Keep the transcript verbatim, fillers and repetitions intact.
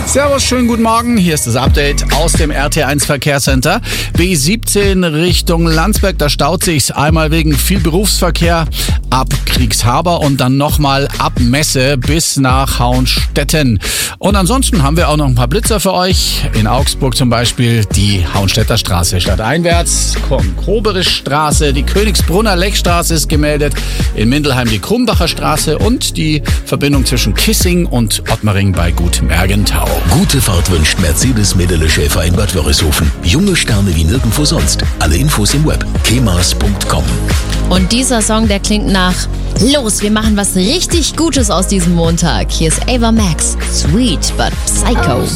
Servus, schönen guten Morgen. Hier ist das Update aus dem R T eins Verkehrscenter. B siebzehn Richtung Landsberg, da staut sich's einmal wegen viel Berufsverkehr ab Kriegshaber und dann nochmal ab Messe bis nach Hauenstetten. Und ansonsten haben wir auch noch ein paar Blitzer für euch. In Augsburg zum Beispiel die Hauenstetter Straße stadteinwärts, Kroberichstraße, die Königsbrunner Lechstraße ist gemeldet, in Mindelheim die Krumbacher Straße und die Verbindung zwischen Kissing und Ottmaring bei Gut Mergentau. Gute Fahrt wünscht Mercedes Medele Schäfer in Bad Wörishofen. Junge Sterne wie nirgendwo sonst. Alle Infos im Web kemas punkt com. Und dieser Song, der klingt nach Los, wir machen was richtig Gutes aus diesem Montag. Hier ist Ava Max, Sweet but Psycho.